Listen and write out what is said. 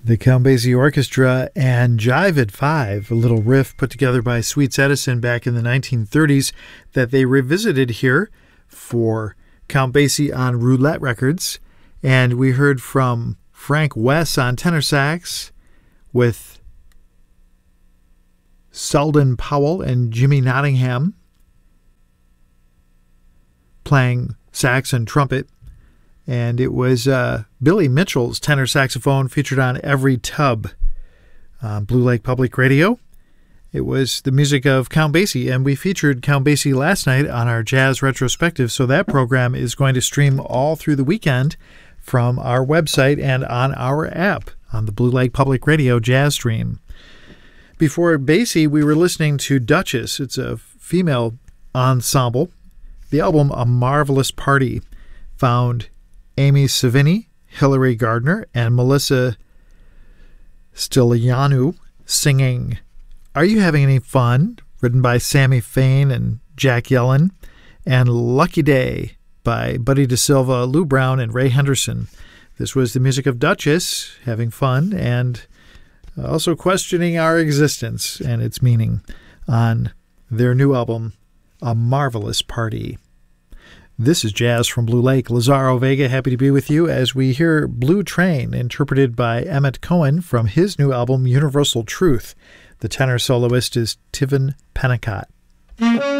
The Count Basie Orchestra and Jive at Five, a little riff put together by Sweets Edison back in the 1930s that they revisited here for Count Basie on Roulette Records. And we heard from Frank Wess on tenor sax with Selden Powell and Jimmy Nottingham playing sax and trumpet. And it was Billy Mitchell's tenor saxophone featured on Every Tub on Blue Lake Public Radio. It was the music of Count Basie, and we featured Count Basie last night on our Jazz Retrospective, so that program is going to stream all through the weekend from our website and on our app on the Blue Lake Public Radio Jazz Stream. Before Basie, we were listening to Duchess. It's a female ensemble. The album A Marvelous Party found Amy Savini, Hilary Gardner, and Melissa Stilianu singing Are You Having Any Fun? Written by Sammy Fain and Jack Yellen, and Lucky Day by Buddy DeSilva, Lou Brown, and Ray Henderson. This was the music of Duchess, having fun, and also questioning our existence and its meaning on their new album, A Marvelous Party. This is Jazz from Blue Lake. Lazaro Vega, happy to be with you as we hear Blue Train, interpreted by Emmett Cohen from his new album, Universal Truth. The tenor soloist is Tiven Pennicott.